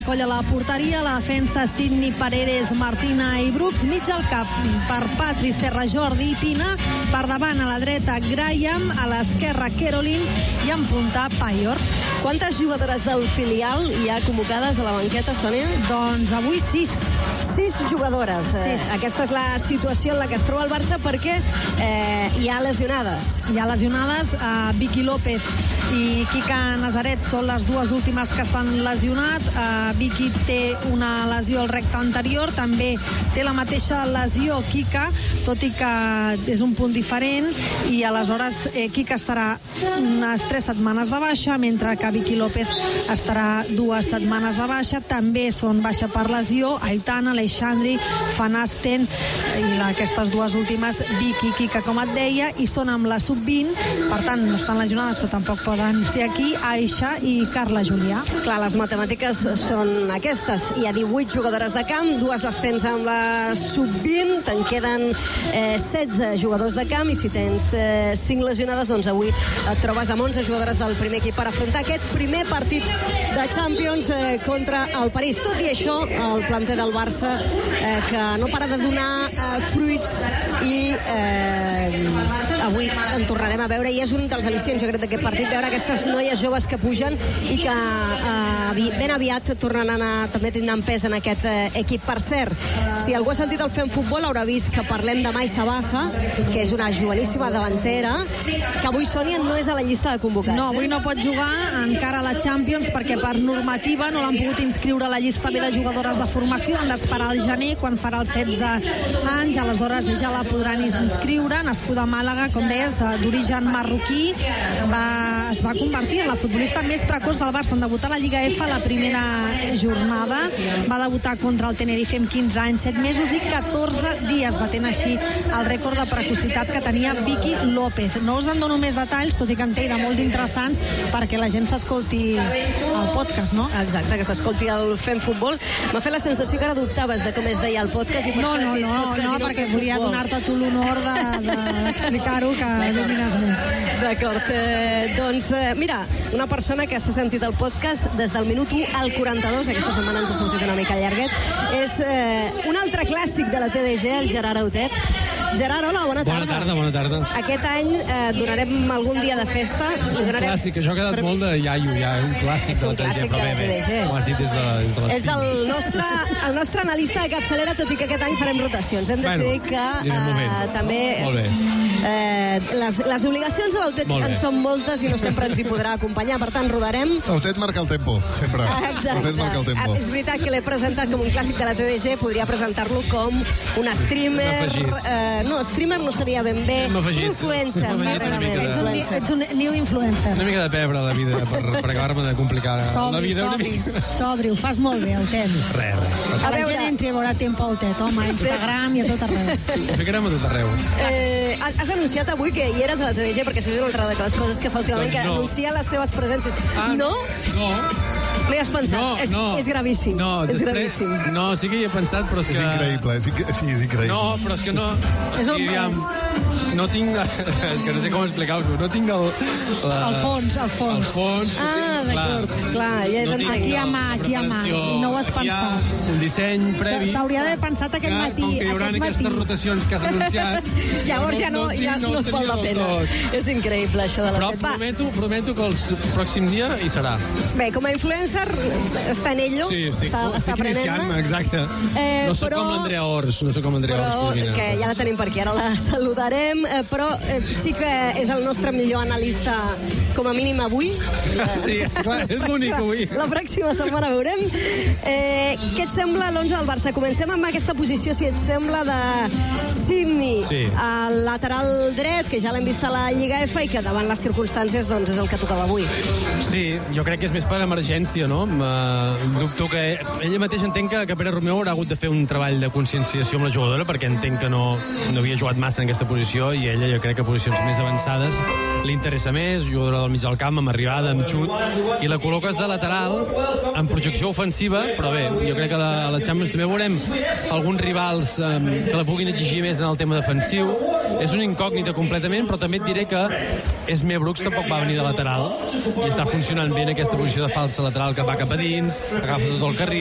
Colla la porteria, la defensa Sidney Paredes, Martina i Brooks, mig al cap per Patri, Serra, Jordi i Pina, per davant a la dreta Graham, a l'esquerra Caroline i en punta Payor. Quantes jugadores del filial hi ha convocades a la banqueta, Sònia? Doncs avui 6. 6 jugadores. 6. Aquesta és la situació en la que es troba el Barça perquè hi ha lesionades. Hi ha lesionades. Vicky López i Kika Nazaret són les dues últimes que s'han lesionat. Vicky té una lesió al recte anterior, també té la mateixa lesió Kika, tot i que és un punt diferent, i aleshores Kika estarà unes 3 setmanes de baixa, mentre que Vicky López estarà 2 setmanes de baixa. També són baixa per lesió Aitana, Aleixandri, Fanasten i aquestes dues últimes, Vicky i Kika, com et deia, i són amb la sub-20, per tant no estan lesionades però tampoc poden ser aquí, Aixa i Carla Julià. Clar, les matemàtiques són aquestes. Hi ha 18 jugadores de camp, 2 les tens amb la sub-20, te'n queden 16 jugadors de camp, i si tens 5 lesionades, doncs avui et trobes amb 11 jugadores del primer equip per afrontar aquest primer partit de Champions contra el París. Tot i això, el planter del Barça que no para de donar fruits, i avui en tornarem a veure, i és un dels al·licients, jo crec, d'aquest partit, veure aquestes noies joves que pugen i que ben aviat tornaran a també tindran pes en aquest equip. Per cert, si algú ha sentit el Fem Futbol haurà vist que parlem de Maisa Baja, que és una joveníssima davantera, que avui, Sònia, no és a la llista de convocats. No, avui no pot jugar encara a la Champions perquè per normativa no l'han pogut inscriure a la llista B de jugadores de formació. Han d'esperar al gener, quan farà els 16 anys, aleshores ja la podran inscriure. Nascuda a Màlaga, com deies, d'origen marroquí, es va convertir en la futbolista més precoç del Barça en debutar a la Lliga F a la primera jornada. Va debutar contra el Tenerife amb 15 anys, 7 mesos i 14 dies, batent així el rècord de precocitat que tenia Vicky López. No us en dono més detalls, tot i que en té de molt interessants, perquè la gent s'escolti el podcast, no? Exacte, que s'escolti el Fem Futbol. M'ha fet la sensació que ara dubtaves de com es deia el podcast, i per no, perquè volia donar-te tu l'honor d'explicar-ho, que domines més. D'acord, doncs mira, una persona que s'ha sentit el podcast des del minut 1 al 42, aquesta setmana ens ha sortit una mica llarguet, és un altre clàssic de la TDG, el Gerard Autet. Gerard, hola, bona tarda. Bona tarda. Aquest any donarem algun dia de festa. Un clàssic, això ha quedat molt de iaio, ja, un clàssic de la TDG, però bé, ho has dit des de l'estiu. És el nostre analista de capçalera, tot i que aquest any farem rotacions. Hem decidit que també les obligacions de l'Autet en són moltes i no sempre ens hi podrà acompanyar, per tant rodarem. L'Autet marca el tempo, sempre. L'Autet marca el tempo. És veritat que l'he presentat com un clàssic de la TDG, podria presentar-lo com un streamer. No, streamer no seria ben bé. Influencer. Ets un new influencer. Una mica de pebre a la vida per acabar-me de complicar la vida una mica. Sobri, ho fas molt bé, Autet. Res. A la gent entri a veure Tempo Autet, home, Instagram i a tot arreu. Ho ficarem a tot arreu. Has anunciat avui que hi eres a la TDG, perquè això és una altra de les coses que fa últimament, que anuncia les seves presències. No? No. No hi has pensat? És gravíssim. És gravíssim. No, sí que hi he pensat, però és que... És increïble, sí, és increïble. No, però és que no... No tinc... que no sé com explicar-ho. No tinc el fons. El fons. D'acord. Clar, ja aquí a mà. I no ho has pensat. Un disseny previ. S'hauria d'haver pensat aquest matí. Com que hi haurà aquestes rotacions que has anunciat... Llavors ja no val la pena. És increïble, això de la festa. Però prometo que el pròxim dia hi serà. Bé, com a influencer està en ello. Sí, estic iniciant-me, exacte. No soc com l'Andrea Ors, que ja la tenim per aquí, ara la saludarem, però sí que és el nostre millor analista, com a mínim avui. Sí, clar, és bonic avui. La pròxima setmana veurem. Què et sembla l'11 del Barça? Comencem amb aquesta posició, si et sembla, de Sidney, al lateral dret, que ja l'hem vist a la Lliga F i que davant les circumstàncies doncs és el que tocava avui. Sí, jo crec que és més per emergència, no? Dubto que ella mateix entenc que Pere Romeu haurà hagut de fer un treball de conscienciació amb la jugadora, perquè entenc que no havia jugat massa en aquesta posició, i ella jo crec que a posicions més avançades li interessa més, jugadora del mig del camp, amb arribada, amb xut, i la col·loques de lateral, amb projecció ofensiva, però bé, jo crec que a la Champions també veurem alguns rivals que la puguin exigir més en el tema defensiu. És una incògnita completament, però també et diré que Esme Brooks tampoc va venir de lateral i està funcionant bé en aquesta posició de falsa lateral, que va cap a dins, agafa tot el carril,